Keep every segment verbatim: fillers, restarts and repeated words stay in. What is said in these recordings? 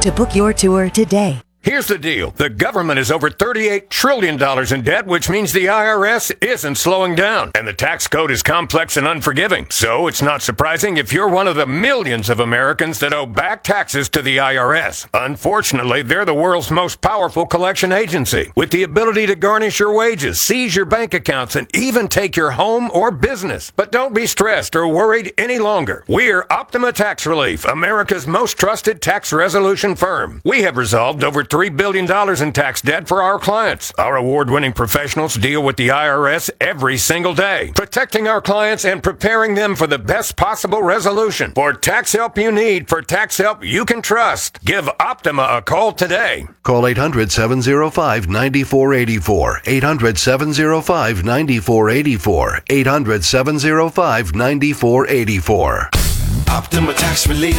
to book your tour today. Here's the deal. The government is over thirty-eight trillion dollars in debt, which means the I R S isn't slowing down. And the tax code is complex and unforgiving. So it's not surprising if you're one of the millions of Americans that owe back taxes to the I R S. Unfortunately, they're the world's most powerful collection agency, with the ability to garnish your wages, seize your bank accounts, and even take your home or business. But don't be stressed or worried any longer. We're Optima Tax Relief, America's most trusted tax resolution firm. We have resolved over three billion dollars in tax debt for our clients. Our award-winning professionals deal with the I R S every single day, protecting our clients and preparing them for the best possible resolution. For tax help you need, for tax help you can trust, give Optima a call today. Call eight hundred, seven oh five, nine four eight four, eight hundred, seven oh five, nine four eight four, eight hundred, seven oh five, nine four eight four. Optima Tax Relief.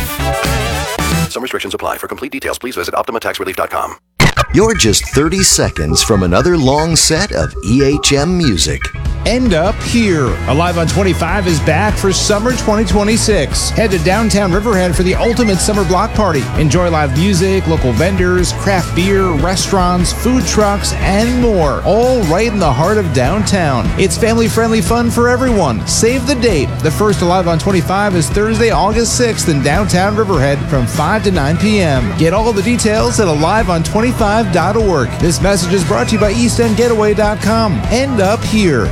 Some restrictions apply. For complete details, please visit optima tax relief dot com. You're just thirty seconds from another long set of E H M music. End Up Here. Alive on twenty-five is back for summer twenty twenty-six. Head to downtown Riverhead for the ultimate summer block party. Enjoy live music, local vendors, craft beer, restaurants, food trucks, and more. All right in the heart of downtown. It's family-friendly fun for everyone. Save the date. The first Alive on twenty-five is Thursday, August sixth in downtown Riverhead from five to nine p.m. Get all the details at alive on twenty-five dot org. This message is brought to you by east end getaway dot com. End Up Here.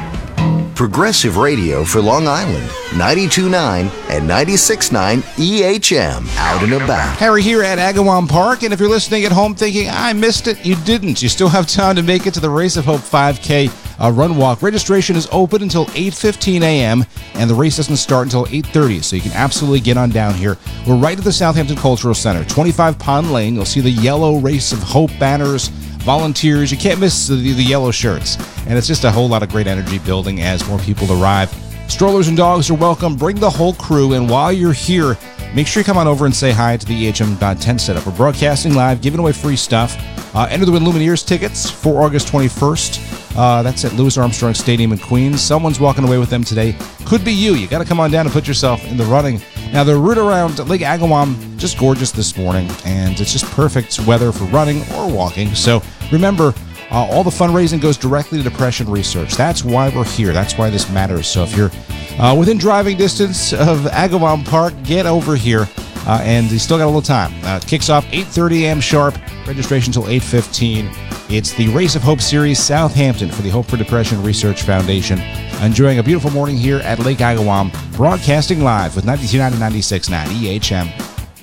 Progressive Radio for Long Island, ninety-two point nine and ninety-six point nine E H M, out and about. Harry here at Agawam Park, and if you're listening at home thinking, I missed it, you didn't. You still have time to make it to the Race of Hope five K uh, Run Walk. Registration is open until eight fifteen a.m., and the race doesn't start until eight thirty, so you can absolutely get on down here. We're right at the Southampton Cultural Center, twenty-five Pond Lane. You'll see the yellow Race of Hope banners, volunteers. You can't miss the, the yellow shirts. And it's just a whole lot of great energy building as more people arrive. Strollers and dogs are welcome. Bring the whole crew. And while you're here, make sure you come on over and say hi to the E H M tent setup. We're broadcasting live, giving away free stuff. Uh, enter the win Lumineers tickets for August twenty-first. Uh, that's at Louis Armstrong Stadium in Queens. Someone's walking away with them today. Could be you. You got to come on down and put yourself in the running. Now, the route around Lake Agawam, just gorgeous this morning, and it's just perfect weather for running or walking. So remember, uh, all the fundraising goes directly to depression research. That's why we're here. That's why this matters. So if you're uh, within driving distance of Agawam Park, get over here. Uh, and you still got a little time. Uh, kicks off eight thirty a.m. sharp. Registration till eight fifteen. It's the Race of Hope Series Southampton for the Hope for Depression Research Foundation. Enjoying a beautiful morning here at Lake Agawam. Broadcasting live with ninety-two point nine and ninety-six point nine E H M.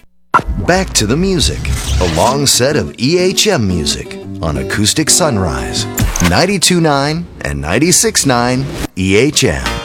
Back to the music. A long set of E H M music on Acoustic Sunrise. ninety-two point nine and ninety-six point nine E H M.